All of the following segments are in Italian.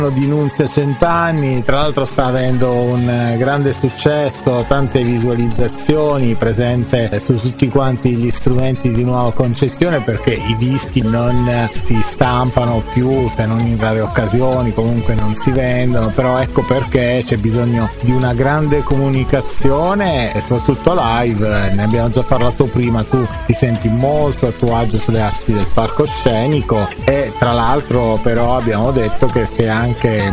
di Nunzia Centanni, tra l'altro sta avendo un grande successo, tante visualizzazioni, presente su tutti quanti gli strumenti di nuova concezione, perché i dischi non si stampano più se non in rare occasioni, comunque non si vendono, però ecco perché c'è bisogno di una grande comunicazione e soprattutto live. Ne abbiamo già parlato prima, tu ti senti molto a tuo agio sulle assi del palcoscenico e tra l'altro però abbiamo detto che sei anche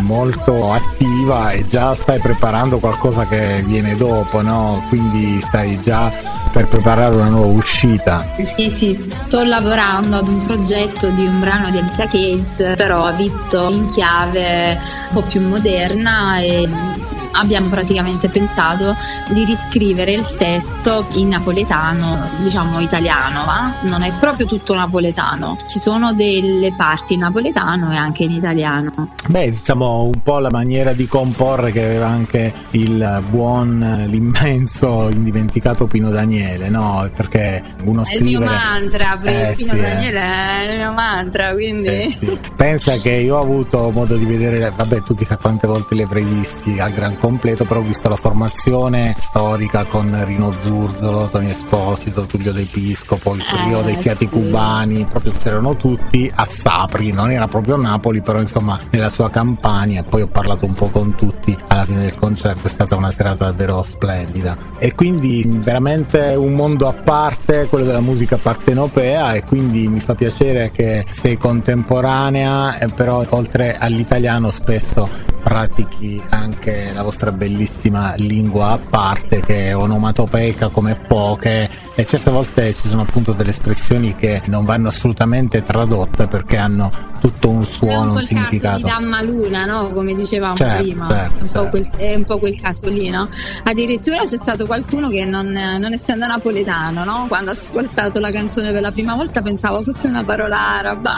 molto attiva e già stai preparando qualcosa che viene dopo, no? Quindi stai già per preparare una nuova uscita. Sì, sto lavorando ad un progetto di un brano di Alicia Keys, però visto in chiave un po' più moderna, e abbiamo praticamente pensato di riscrivere il testo in napoletano, diciamo italiano, ma non è proprio tutto napoletano, ci sono delle parti in napoletano e anche in italiano. Beh, diciamo un po' la maniera di comporre che aveva anche il buon, l'immenso, indimenticato Pino Daniele, no? Perché uno scrive... È il mio mantra, Pino sì, Daniele è il mio mantra, quindi... Sì. Pensa che io ho avuto modo di vedere, vabbè, tu chissà quante volte li avrei visti al gran completo, però ho visto la formazione storica con Rino Zurzolo, Tony Esposito, Tullio De Piscopo, il trio dei Fiati Cubani, proprio c'erano tutti a Sapri, non era proprio a Napoli, però insomma nella sua campagna. Poi ho parlato un po' con tutti alla fine del concerto, è stata una serata davvero splendida e quindi veramente un mondo a parte, quello della musica partenopea, e quindi mi fa piacere che sei contemporanea, però oltre all'italiano spesso pratichi anche la vostra bellissima lingua a parte, che è onomatopeica come poche, e certe volte ci sono appunto delle espressioni che non vanno assolutamente tradotte perché hanno tutto un suono, un significato. È un po' il caso di Damma Luna, no? Come dicevamo prima, certo. È un po' quel caso lì, no? Addirittura c'è stato qualcuno che non essendo napoletano, no? Quando ha ascoltato la canzone per la prima volta pensavo fosse una parola araba.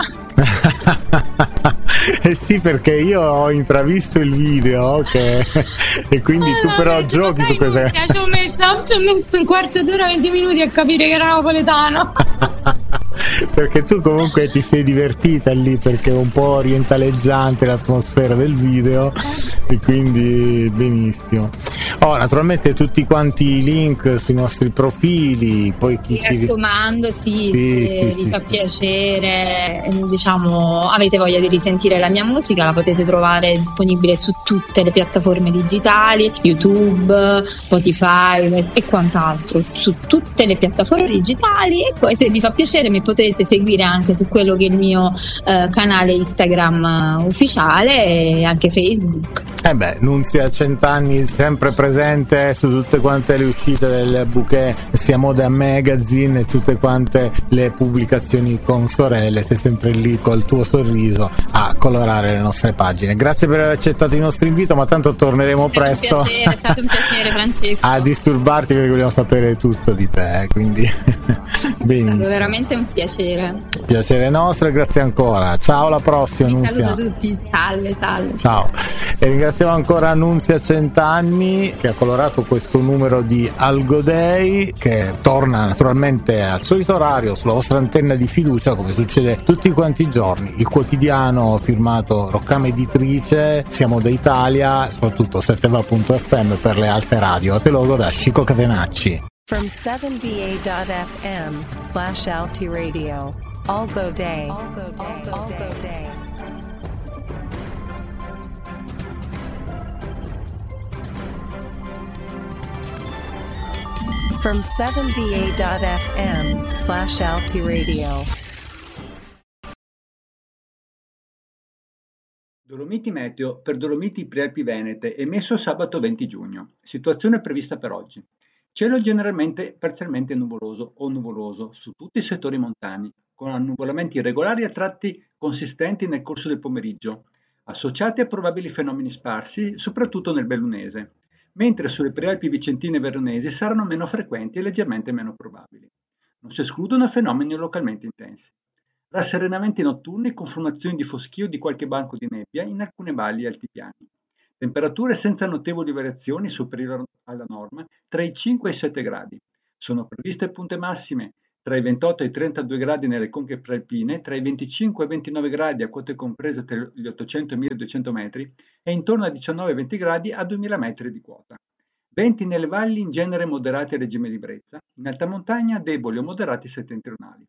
Eh sì, perché io ho intravisto il video e quindi tu però giochi su queste... Ci ho messo un quarto d'ora, 20 minuti a capire che era napoletano. Perché tu comunque ti sei divertita lì, perché è un po' orientaleggiante l'atmosfera del video e quindi benissimo. Naturalmente tutti quanti i link sui nostri profili, poi chi mi raccomando, vi fa piacere, diciamo, avete voglia di risentire la mia musica, la potete trovare disponibile su tutte le piattaforme digitali, YouTube, Spotify e quant'altro, su tutte le piattaforme digitali. E poi se vi fa piacere mi potete seguire anche su quello che è il mio canale Instagram ufficiale e anche Facebook. Nunzia Centanni sempre presente su tutte quante le uscite del bouquet sia Moda Magazine e tutte quante le pubblicazioni con sorelle, sei sempre lì col tuo sorriso a colorare le nostre pagine. Grazie per aver accettato il nostro invito, ma tanto torneremo presto. È stato un piacere Francesco. A disturbarti, perché vogliamo sapere tutto di te, quindi è stato veramente un piacere nostro, e grazie ancora. Ciao, alla prossima. Vi Nunzia. saluto tutti, salve. Ciao, e ringraziamo ancora Nunzia Centanni che ha colorato questo numero di Algo Day, che torna naturalmente al solito orario sulla vostra antenna di fiducia, come succede tutti quanti i giorni. Il quotidiano firmato Roccama Editrice, Siamo da Italia, soprattutto Setteva.fm per le altre radio. A te logo da Chico Catenacci. From 7va.fm/Alti Radio. Algo Day. From 7va.fm/Alti Radio. Dolomiti Meteo per Dolomiti Prealpi Venete, emesso sabato 20 giugno. Situazione prevista per oggi. Cielo generalmente parzialmente nuvoloso o nuvoloso su tutti i settori montani, con annuvolamenti irregolari a tratti consistenti nel corso del pomeriggio, associati a probabili fenomeni sparsi, soprattutto nel Bellunese, mentre sulle prealpi vicentine e veronesi saranno meno frequenti e leggermente meno probabili. Non si escludono fenomeni localmente intensi. Rasserenamenti notturni con formazioni di foschio di qualche banco di nebbia in alcune valli e altipiani. Temperature senza notevoli variazioni superiori alla norma tra i 5 e i 7 gradi. Sono previste punte massime tra i 28 e i 32 gradi nelle conche prealpine, tra i 25 e i 29 gradi a quote comprese tra gli 800 e i 1200 metri e intorno ai 19 e 20 gradi a 2000 metri di quota. Venti nelle valli in genere moderati a regime di brezza, in alta montagna deboli o moderati settentrionali.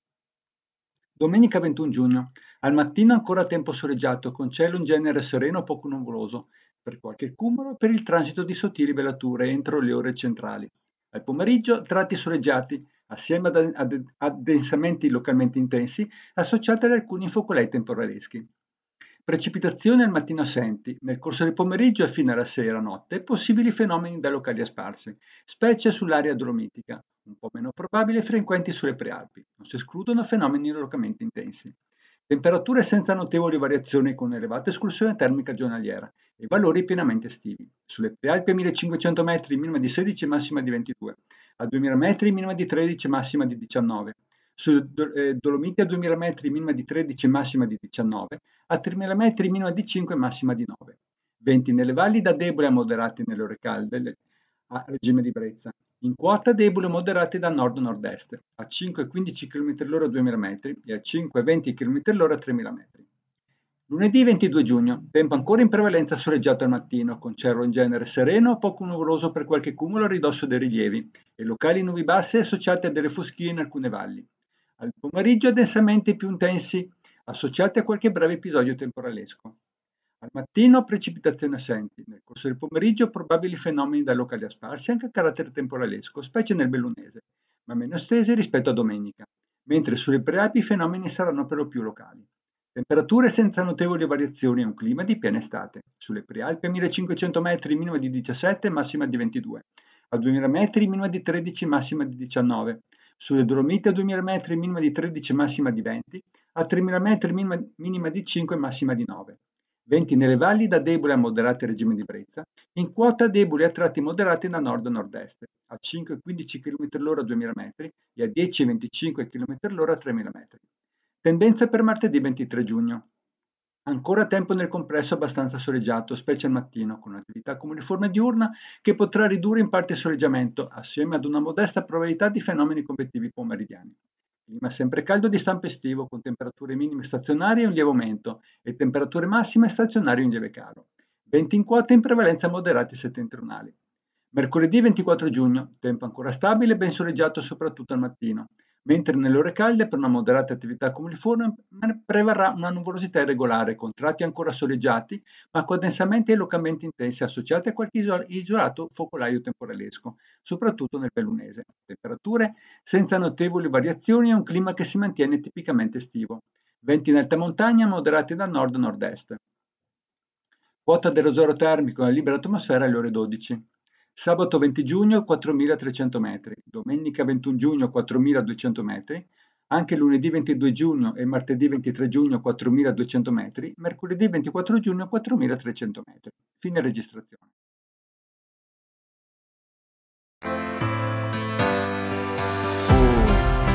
Domenica 21 giugno, al mattino ancora tempo soleggiato con cielo in genere sereno o poco nuvoloso, per qualche cumulo per il transito di sottili velature entro le ore centrali. Al pomeriggio tratti soleggiati, assieme ad addensamenti localmente intensi, associati ad alcuni focolai temporaleschi. Precipitazioni al mattino assenti, nel corso del pomeriggio e fino alla sera notte, possibili fenomeni da locali a sparse, specie sull'area dolomitica, un po' meno probabili e frequenti sulle prealpi. Non si escludono fenomeni localmente intensi. Temperature senza notevoli variazioni con elevata escursione termica giornaliera e valori pienamente estivi. Sulle prealpi a 1500 metri minima di 16 massima di 22, a 2000 metri minima di 13 massima di 19, sulle Dolomiti a 2000 metri minima di 13 massima di 19, a 3000 metri minima di 5 massima di 9. Venti nelle valli da deboli a moderati nelle ore calde a regime di brezza. In quota deboli o moderati da nord-nord-est, a 5-15 km/h a 2000 metri e a 5-20 km/h a 3000 metri. Lunedì 22 giugno, tempo ancora in prevalenza soleggiato al mattino, con cielo in genere sereno o poco nuvoloso per qualche cumulo a ridosso dei rilievi e locali nubi basse associate a delle foschie in alcune valli. Al pomeriggio addensamenti più intensi, associati a qualche breve episodio temporalesco. Al mattino precipitazioni assenti, nel corso del pomeriggio probabili fenomeni da locali a sparsi anche a carattere temporalesco, specie nel bellunese, ma meno estesi rispetto a domenica, mentre sulle prealpi i fenomeni saranno per lo più locali. Temperature senza notevoli variazioni e un clima di piena estate. Sulle prealpi a 1500 metri minima di 17 massima di 22, a 2000 metri minima di 13 massima di 19, sulle Dolomiti a 2000 metri minima di 13 massima di 20, a 3000 metri minima di 5 massima di 9. Venti nelle valli da deboli a moderati regime di brezza, in quota deboli a tratti moderati da nord-nord-est, a 5-15 km/h a 2000 metri e a 10-25 km/h a 3000 metri. Tendenza per martedì 23 giugno. Ancora tempo nel complesso abbastanza soleggiato, specie al mattino, con un'attività cumuliforme diurna che potrà ridurre in parte il soleggiamento, assieme ad una modesta probabilità di fenomeni convettivi pomeridiani. Clima sempre caldo di stampo estivo, con temperature minime stazionarie e un lieve aumento, e temperature massime stazionarie e un lieve calo. Venti in quota in prevalenza moderati settentrionali. Mercoledì 24 giugno, tempo ancora stabile e ben soleggiato soprattutto al mattino, mentre nelle ore calde per una moderata attività cumuliforme prevarrà una nuvolosità irregolare con tratti ancora soleggiati ma con addensamenti localmente intensi associati a qualche isolato focolaio temporalesco, soprattutto nel bellunese. Temperature senza notevoli variazioni e un clima che si mantiene tipicamente estivo. Venti in alta montagna moderati da nord-nord-est. Quota dell'ozono termico nella libera atmosfera alle ore 12. Sabato 20 giugno 4.300 metri, domenica 21 giugno 4.200 metri, anche lunedì 22 giugno e martedì 23 giugno 4.200 metri, mercoledì 24 giugno 4.300 metri. Fine registrazione.